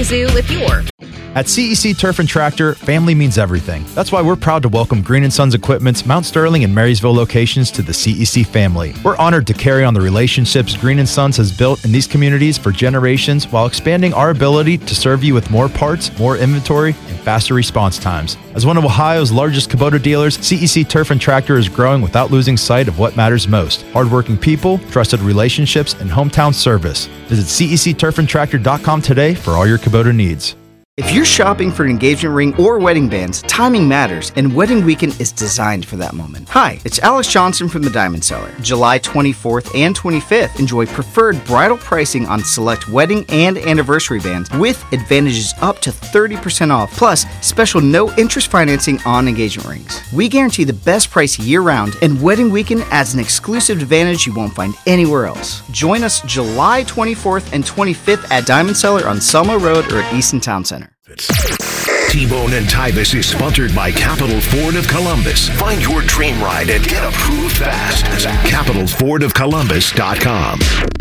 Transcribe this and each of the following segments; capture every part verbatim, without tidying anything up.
Zoo if you're. At C E C Turf and Tractor, family means everything. That's why we're proud to welcome Green and Sons Equipment's Mount Sterling and Marysville locations to the C E C family. We're honored to carry on the relationships Green and Sons has built in these communities for generations while expanding our ability to serve you with more parts, more inventory, and faster response times. As one of Ohio's largest Kubota dealers, C E C Turf and Tractor is growing without losing sight of what matters most: hardworking people, trusted relationships, and hometown service. Visit C E C turf and tractor dot com today for all your Kubota needs. If you're shopping for an engagement ring or wedding bands, timing matters, and Wedding Weekend is designed for that moment. Hi, it's Alex Johnson from the Diamond Seller. July twenty-fourth and twenty-fifth, enjoy preferred bridal pricing on select wedding and anniversary bands with advantages up to thirty percent off, plus special no-interest financing on engagement rings. We guarantee the best price year-round, and Wedding Weekend adds an exclusive advantage you won't find anywhere else. Join us July twenty-fourth and twenty-fifth at Diamond Seller on Selma Road or at Easton Town Center. T-Bone and Tybus is sponsored by Capital Ford of Columbus. Find your dream ride and get approved fast at capital ford of columbus dot com.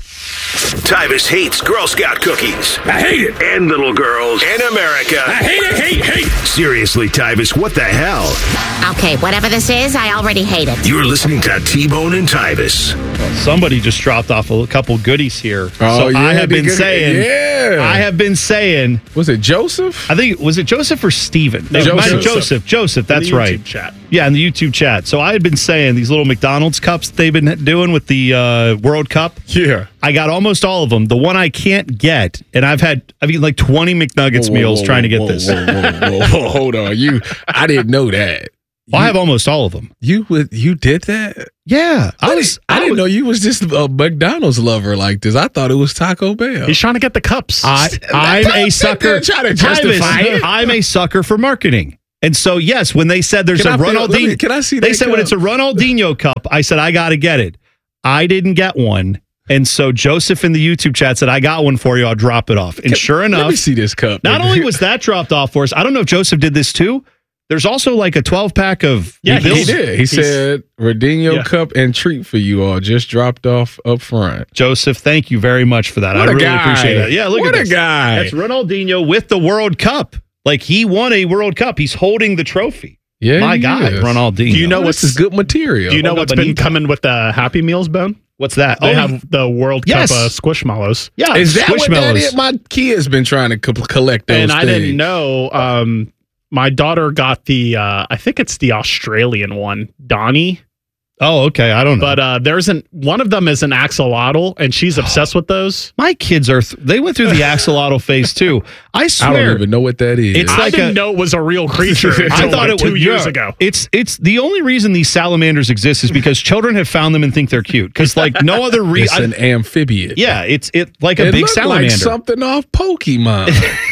Tybus hates Girl Scout cookies. I hate it. And little girls. And America. I hate it, hate, hate. Seriously, Tybus, what the hell? Okay, whatever this is, I already hate it. You're listening to T-Bone and Tybus. Well, somebody just dropped off a couple goodies here. Oh, so yeah, I have been good. saying, yeah. I have been saying. Was it Joseph? I think, was it Joseph or Steven? No, Joseph. Joseph. Joseph, Joseph, that's in the right. YouTube chat. Yeah, in the YouTube chat. So I had been saying these little McDonald's cups they've been doing with the uh, World Cup. Yeah. I got almost all of them. The one I can't get, and I've had, I've eaten like twenty McNuggets Whoa, whoa, meals whoa, trying to get whoa, this. Whoa, whoa, whoa, whoa, hold on. You, I didn't know that. Well, you, I have almost all of them. You would, you did that? Yeah. I was. I, I didn't was, know you was just a McDonald's lover like this. I thought it was Taco Bell. He's trying to get the cups. I, I'm a sucker. Trying to justify Tybus, it. I'm a sucker for marketing. And so, yes, when they said there's Can a I feel- let Ronaldinho, me- can I see they that said when cup? it's a Ronaldinho cup, I said, I got to get it. I didn't get one. And so Joseph in the YouTube chat said, I got one for you. I'll drop it off. And Can- sure enough, let me see this cup. not only was that dropped off for us, I don't know if Joseph did this too. There's also like a twelve pack of Yeah, he Bills. did. He said, Rodinho Yeah. cup and treat for you all just dropped off up front. Joseph, thank you very much for that. What I a really guy. appreciate that. Yeah, look What at a this. guy. That's Ronaldinho with the World Cup. Like he won a World Cup. He's holding the trophy. Yeah, My he guy, is. Ronaldinho. Do you know Oh, what's this is good material. Do you know Hold what's up, been Anita. coming with the Happy Meals, Ben? What's that? They oh, have the World Yes. Cup uh, Squishmallows. yeah, Is that what that Squishmallows. is? My kid's been trying to co- collect those And I things. didn't know. Um, my daughter got the, uh, I think it's the Australian one, Donnie. Oh, okay. I don't know. But uh, there's an one of them is an axolotl, and she's obsessed with those. My kids are, th- they went through the axolotl phase too. I I swear. don't even know what that is. It's I like didn't a- know it was a real creature until I thought like it two was years yeah. ago. It's it's the only reason these salamanders exist is because children have found them and think they're cute. Because like no other it's reason. an amphibian. Yeah, it's it like a it big looked salamander. like something off Pokemon.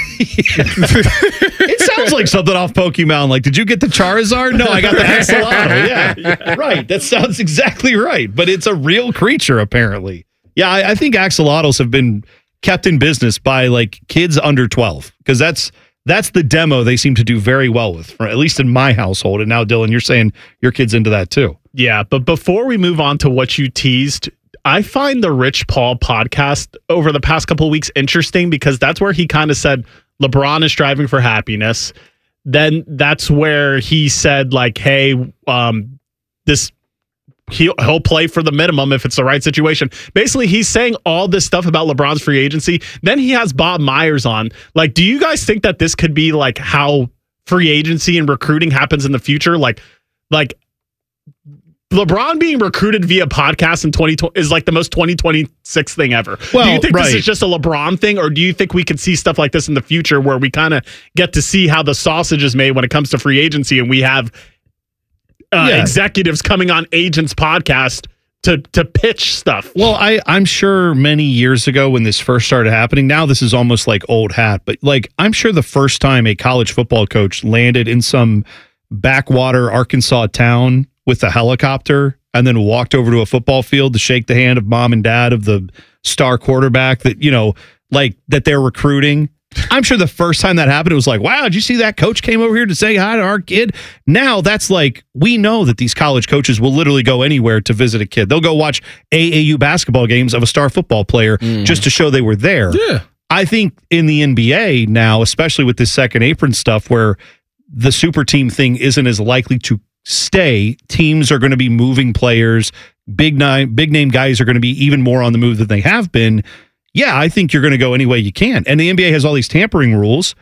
It sounds like something off Pokemon. Like, did you get the Charizard? No, I got the axolotl. Yeah, yeah, right. That sounds exactly right. But it's a real creature, apparently. Yeah, I, I think axolotls have been kept in business by like kids under twelve because that's that's the demo they seem to do very well with, or at least in my household. And now, Dylan, you're saying your kid's into that too. Yeah, but before we move on to what you teased, I find the Rich Paul podcast over the past couple of weeks interesting because that's where he kind of said LeBron is striving for happiness. Then that's where he said like, hey, um, this he'll, he'll play for the minimum if it's the right situation. Basically, he's saying all this stuff about LeBron's free agency. Then he has Bob Myers on. Like, do you guys think that this could be like how free agency and recruiting happens in the future? Like, like LeBron being recruited via podcast in twenty twenty is like the most twenty twenty-six thing ever. Well, do you think right. this is just a LeBron thing, or do you think we could see stuff like this in the future where we kind of get to see how the sausage is made when it comes to free agency, and we have uh, Yeah. executives coming on agents' podcast to to pitch stuff? Well, I, I'm sure many years ago when this first started happening, now this is almost like old hat, but like I'm sure the first time a college football coach landed in some backwater Arkansas town with a helicopter and then walked over to a football field to shake the hand of mom and dad of the star quarterback that, you know, like that they're recruiting. I'm sure the first time that happened, it was like, wow, did you see that coach came over here to say hi to our kid? Now that's like, we know that these college coaches will literally go anywhere to visit a kid. They'll go watch A A U basketball games of a star football player Mm. just to show they were there. Yeah. I think in the N B A now, especially with this second apron stuff where the super team thing isn't as likely to stay, teams are going to be moving players. Big name, big name guys are going to be even more on the move than they have been. Yeah, I think you're going to go any way you can. And the N B A has all these tampering rules.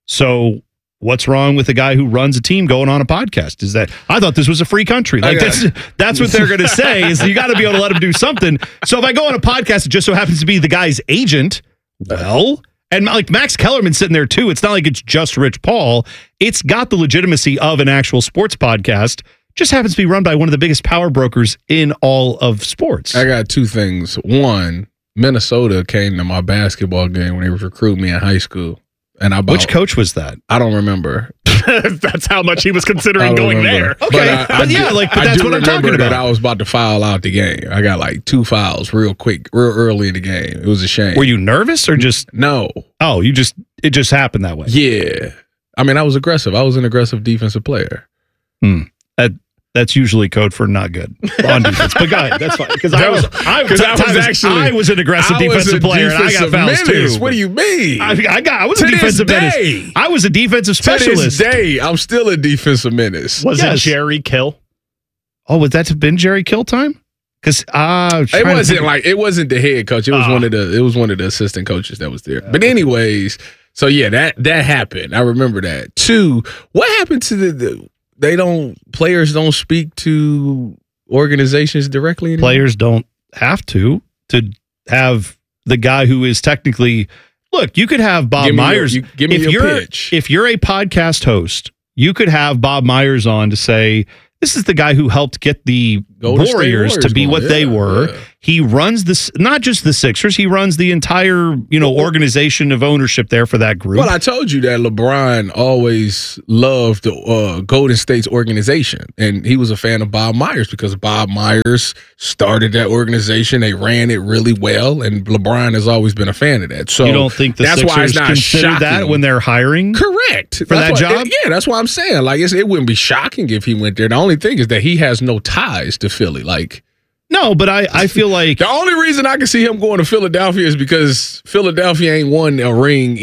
So what's wrong with the guy who runs a team going on a podcast? Is that I thought this was a free country. Like that's that's what they're going to say is you got to be able to let them do something. So if I go on a podcast, it just so happens to be the guy's agent. Well, and like Max Kellerman sitting there too. It's not like it's just Rich Paul. It's got the legitimacy of an actual sports podcast. Just happens to be run by one of the biggest power brokers in all of sports. I got two things. One, Minnesota came to my basketball game when they was recruiting me in high school. And I bought, Which coach was that? I don't remember. That's how much he was considering going remember. there. Okay, But, I, but I yeah, do, like, but I that's do what I'm remember talking that about. I was about to foul out the game. I got like two fouls real quick, real early in the game. It was a shame. Were you nervous or just No. oh, you just it just happened that way? Yeah. I mean, I was aggressive. I was an aggressive defensive player. Hmm. That that's usually code for not good on defense. But go ahead, that's fine because I was I, Because I was Tyvus, actually I was an aggressive I was defensive a player and I got defensive fouls menace. too. What do you mean? I, I got I was To a this defensive menace. day. I was a defensive To this specialist. day, I'm still a defensive menace. Was Yes. it Jerry Kill? Oh, would that have been Jerry Kill time? Because uh, It wasn't like it wasn't the head coach. It was Oh. one of the it was one of the assistant coaches that was there. But anyways, so yeah, that that happened. I remember that. Two, what happened to the, the they don't players don't speak to organizations directly anymore? players don't have to to have the guy who is technically look. You could have Bob Give me your- Myers. you- give me if your you're pitch. if you're a podcast host, you could have Bob Myers on to say. This is the guy who helped get the Golden State Warriors, Warriors to be going. what they Yeah, were. yeah. He runs this, not just the Sixers. He runs the entire, you know, organization of ownership there for that group. Well, I told you that LeBron always loved the uh, Golden State's organization, and he was a fan of Bob Myers because Bob Myers started that organization. They ran it really well, and LeBron has always been a fan of that. So you don't think the that's Sixers why it's not consider shocking. that when they're hiring? Correct For That's that why- job? Yeah, that's what I'm saying. Like it's, it wouldn't be shocking if he went there. The only thing is that he has no ties to Philly. Like No, but I, I feel like the only reason I can see him going to Philadelphia is because Philadelphia ain't won a ring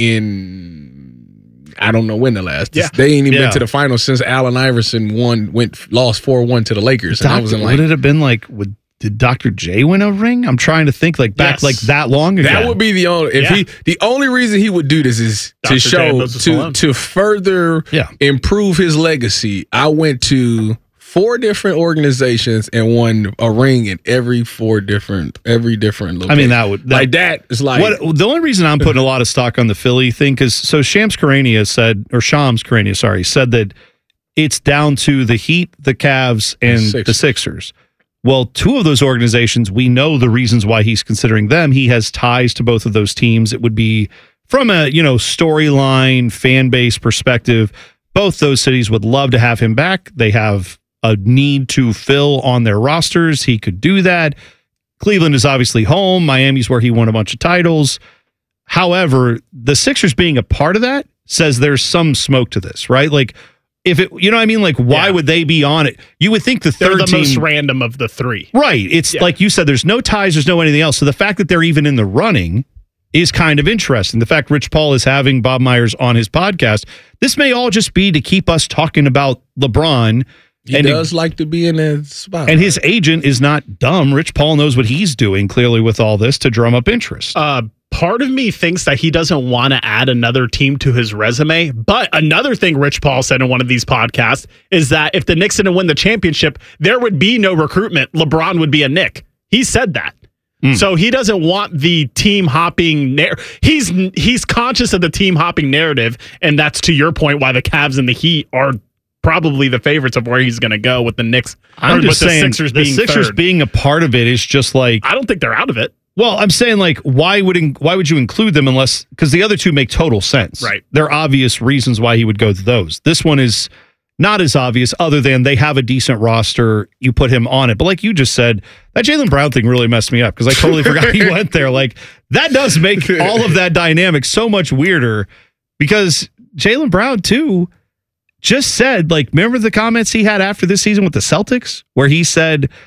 in I don't know when the last. Yeah. They ain't even Yeah. been to the finals since Allen Iverson won went lost four one to the Lakers. And I was Doctor in like would it have been like would did Doctor J win a ring? I'm trying to think like back Yes. like that long ago. that would be the only if Yeah. he the only reason he would do this is Doctor to J show Moses to Malone. to further Yeah. improve his legacy. I went to four different organizations and won a ring in every four different every different location. I mean that would that, like that is like what the only reason I'm putting a lot of stock on the Philly thing because so Shams Charania said or Shams Charania sorry said that it's down to the Heat, the Cavs, and Sixers. the Sixers. Well, two of those organizations, we know the reasons why he's considering them. He has ties to both of those teams. It would be from a, you know, storyline, fan base perspective. Both those cities would love to have him back. They have a need to fill on their rosters. He could do that. Cleveland is obviously home. Miami's where he won a bunch of titles. However, the Sixers being a part of that says there's some smoke to this, right? Like, if it, you know what I mean? Like, why Yeah. would they be on it? You would think the They're third the team. most random of the three. Right. It's Yeah. like you said, there's no ties, there's no anything else. So the fact that they're even in the running is kind of interesting. The fact Rich Paul is having Bob Myers on his podcast, this may all just be to keep us talking about LeBron. he and does like to be in that spot. And his agent is not dumb. Rich Paul knows what he's doing clearly with all this to drum up interest. Uh, part of me thinks that he doesn't want to add another team to his resume. But another thing Rich Paul said in one of these podcasts is that if the Knicks didn't win the championship, there would be no recruitment. LeBron would be a Knick. He said that. Mm. So he doesn't want the team hopping. Nar- he's he's conscious of the team hopping narrative, and that's to your point why the Cavs and the Heat are probably the favorites of where he's going to go with the Knicks. I'm or just with saying the Sixers the being Sixers third. being a part of it is just like I don't think they're out of it. well, I'm saying like why would in, why would you include them unless because the other two make total sense. Right. There are obvious reasons why he would go to those. This one is not as obvious other than they have a decent roster. You put him on it. But like you just said, that Jaylen Brown thing really messed me up because I totally forgot he went there. Like that does make all of that dynamic so much weirder because Jaylen Brown too just said, like, remember the comments he had after this season with the Celtics where he said,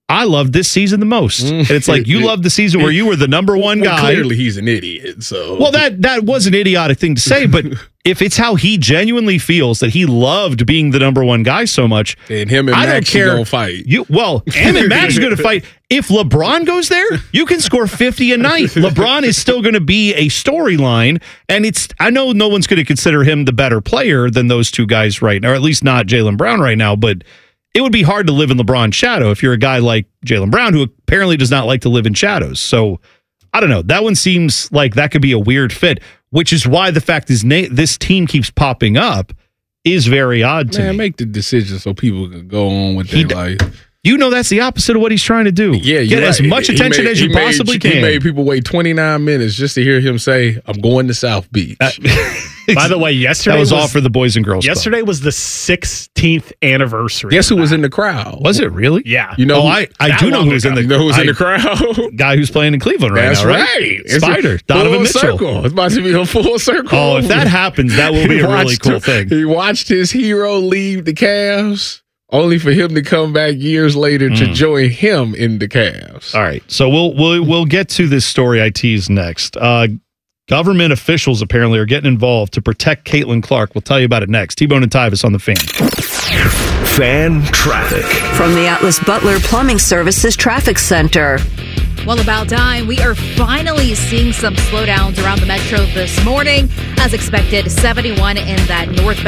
I loved this season the most. And it's like, you loved the season where you were the number one well, guy. Clearly, he's an idiot. So, well, that that was an idiotic thing to say, but if it's how he genuinely feels that he loved being the number one guy so much, and him and I Max don't care. gonna fight. You well, him and Max are going to fight. If LeBron goes there, you can score fifty a night. LeBron is still going to be a storyline, and it's. I know no one's going to consider him the better player than those two guys right now, or at least not Jaylen Brown right now, but. It would be hard to live in LeBron's shadow if you're a guy like Jaylen Brown, who apparently does not like to live in shadows. So, I don't know. That one seems like that could be a weird fit, which is why the fact is na- this team keeps popping up is very odd to Man, me. make the decision so people can go on with their d- life. You know that's the opposite of what he's trying to do. Yeah, Get right. as much He attention made- as you he made- possibly He can. made people wait twenty-nine minutes just to hear him say, I'm going to South Beach. Uh, By the way, yesterday that was, was all for the Boys and Girls Club. Yesterday was the sixteenth anniversary. Guess who was in the crowd? Was it really? Yeah. You know, oh, who, I, I do know who was in the you know who was I, in the crowd? guy who's playing in Cleveland right That's now, right? right. It's Spider, a Donovan full Mitchell. Circle. It's about to be a full circle. Oh, if that happens, that will be He a really watched- cool thing. He watched his hero leave the Cavs, only for him to come back years later to Mm. join him in the Cavs. All right, so we'll we'll we'll get to this story I teased next. Uh, government officials apparently are getting involved to protect Caitlin Clark. We'll tell you about it next. T-Bone and Tyvis on the Fan. Fan traffic. From the Atlas Butler Plumbing Services Traffic Center. Well, about time, we are finally seeing some slowdowns around the metro this morning. As expected, seventy-one in that northbound